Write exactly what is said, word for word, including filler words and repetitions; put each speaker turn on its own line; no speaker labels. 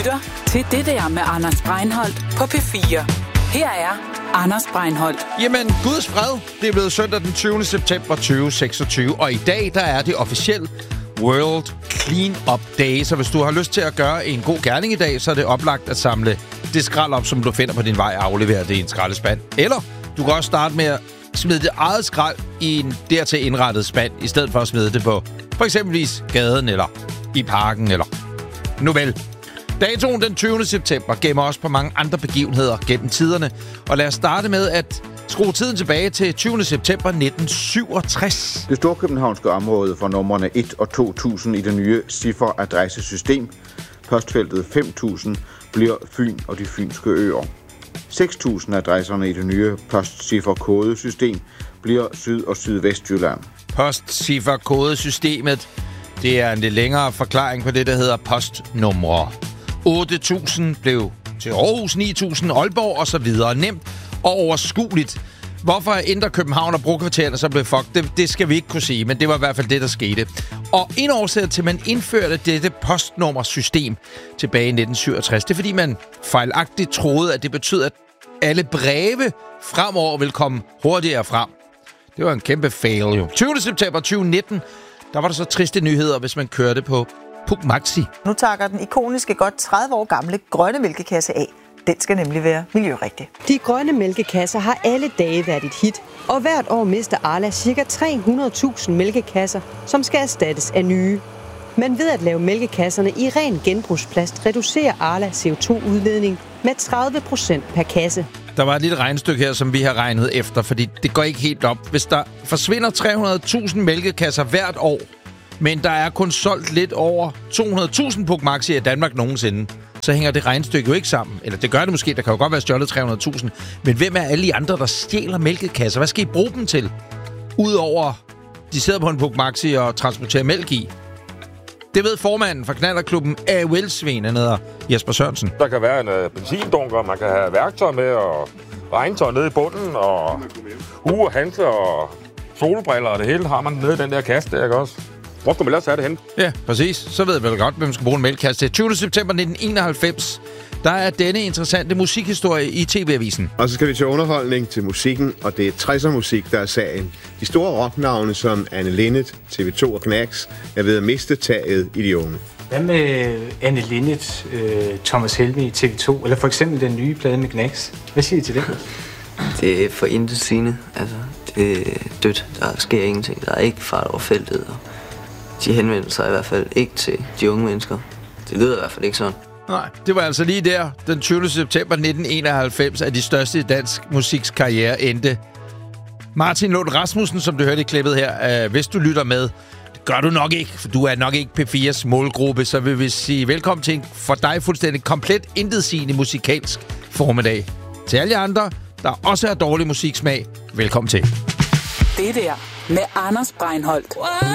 lytter til Det der med Anders Breinholt på P fire. Her er Anders Breinholt.
Jamen, Guds fred. Det er blevet søndag den tyvende september tyve seksogtyve, og i dag der er det officielt World Clean Up Day. Så hvis du har lyst til at gøre en god gerning i dag, så er det oplagt at samle det skrald op, som du finder på din vej, og aflevere det i en skraldespand. Eller du kan også starte med at smide det eget skrald i en dertil indrettet spand, i stedet for at smide det på for eksempelvis gaden eller i parken eller nu vel. Datoen den tyvende september gemmer også på mange andre begivenheder gennem tiderne. Og lad os starte med at skrue tiden tilbage til tyvende september nitten syvogtres.
Det storkøbenhavnske område for numrene et og to tusind i det nye ciffer-adressesystem. Postfeltet fem tusind bliver Fyn og de fynske øer. seks tusind adresserne i det nye postciffer-kodesystem bliver Syd- og Sydvestjylland.
Postciffer-kodesystemet, det er en lidt længere forklaring på det, der hedder postnumre. otte tusind blev til Aarhus, ni tusind Aalborg og så videre. Nemt og overskueligt. Hvorfor ændrer København og brokvartererne så blev fucked, det, det skal vi ikke kunne sige, men det var i hvert fald det, der skete. Og en årsag til, at man indførte dette postnummersystem tilbage i nitten syvogtres, det er, fordi man fejlagtigt troede, at det betød, at alle breve fremover vil komme hurtigere frem. Det var en kæmpe fail, jo. tyvende september tyve nitten, der var der så triste nyheder, hvis man kørte på Puch Maxi.
Nu takker den ikoniske godt tredive år gamle grønne mælkekasse af. Den skal nemlig være miljørigtig.
De grønne mælkekasser har alle dage været et hit, og hvert år mister Arla ca. tre hundrede tusind mælkekasser, som skal erstattes af nye. Men ved at lave mælkekasserne i ren genbrugsplast, reducerer Arla C O to udledning med tredive procent per kasse.
Der var et lille regnestykke her, som vi har regnet efter, fordi det går ikke helt op. Hvis der forsvinder tre hundrede tusind mælkekasser hvert år, men der er kun solgt lidt over to hundrede tusind Puch Maxi i Danmark nogensinde, så hænger det regnestykke jo ikke sammen. Eller det gør det måske, der kan jo godt være stjålet tre hundrede tusind. Men hvem er alle de andre, der stjæler mælkekasser? Hvad skal I bruge dem til? Udover, de sidder på en Puch Maxi og transporterer mælk i. Det ved formanden for knallerklubben A O L-svin, han hedder Jesper Sørensen.
Der kan være en uh, benzindunker, man kan have værktøj med, og regntøj nede i bunden, og hue, handsker og solbriller, og det hele har man nede i den der kasse der, ikke også? Hvor skal man ellers have det hen?
Ja, præcis. Så ved vi vel godt, hvem skal bruge en mælkekasse til. tyvende september nitten enoghalvfems, der er denne interessante musikhistorie i T V-avisen.
Og så skal vi til underholdning, til musikken, og det er tresser-musik, der er sagen. De store rocknavne som Anne Linnet, T V to og Knacks er ved at miste taget i de unge.
Hvad med Anne Linnet, øh, Thomas Helmig i T V to, eller for eksempel den nye plade med Knacks? Hvad siger I til det?
Det er for intetsigende. Altså, det er dødt. Der sker ingenting. Der er ikke fart over feltet. Og de henvender sig i hvert fald ikke til de unge mennesker. Det lyder i hvert fald ikke sådan.
Nej, det var altså lige der, den tyvende september nitten enoghalvfems, at de største i dansk musiks karriere endte. Martin Lund Rasmussen, som du hørte i klippet her, øh, hvis du lytter med, det gør du nok ikke, for du er nok ikke P fires målgruppe, så vil vi sige velkommen til en for dig fuldstændig komplet intetsigende musikalsk formiddag. Til alle andre, der også har dårlig musiksmag, velkommen til.
Det der med Anders Breinholt.